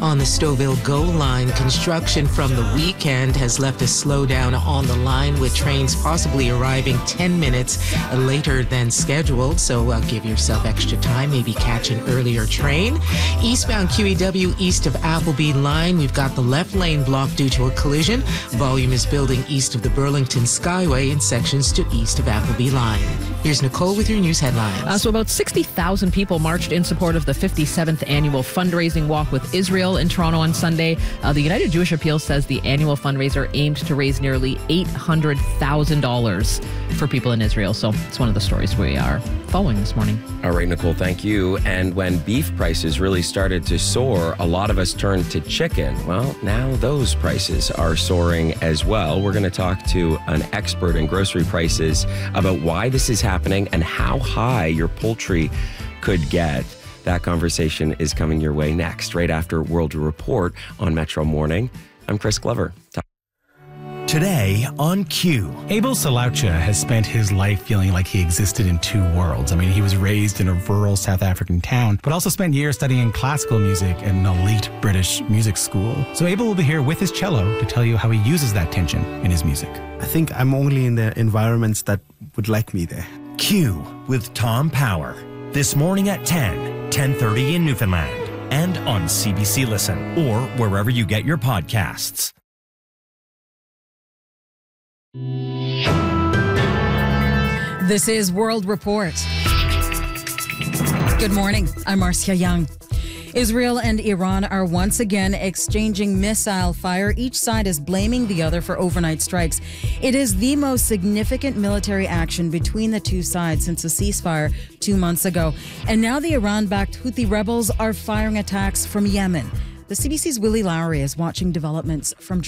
On the Stouffville GO line, construction from the weekend has left a slowdown on the line, with trains possibly arriving 10 minutes later than scheduled. So give yourself extra time, maybe catch an earlier train. Eastbound QEW east of Appleby line, we've got the left lane blocked due to a collision. Volume is building east of the Burlington Skyway in sections to east of Appleby line. Here's Nicole with your news headlines. So about 60,000 people marched in support of the 57th annual fundraising walk with Israel in Toronto on Sunday. The United Jewish Appeal says the annual fundraiser aimed to raise nearly $800,000 for people in Israel. So it's one of the stories we are following this morning. All right, Nicole, thank you. And when beef prices really started to soar, a lot of us turned to chicken. Well, now those prices are soaring as well. We're going to talk to an expert in grocery prices about why this is happening and how high your poultry could get. That conversation is coming your way next, right after World Report on Metro Morning. I'm Chris Glover. Today on Q. Abel Salaucha has spent his life feeling like he existed in two worlds. I mean, he was raised in a rural South African town, but also spent years studying classical music at an elite British music school. So Abel will be here with his cello to tell you how he uses that tension in his music. I think I'm only in the environments that would like me there. Q with Tom Power. This morning at 10:30 in Newfoundland, and on CBC Listen, or wherever you get your podcasts. This is World Report. Good morning. I'm Marcia Young. Israel and Iran are once again exchanging missile fire. Each side is blaming the other for overnight strikes. It is the most significant military action between the two sides since the ceasefire 2 months ago. And now the Iran-backed Houthi rebels are firing attacks from Yemen. The CBC's Willie Lowry is watching developments from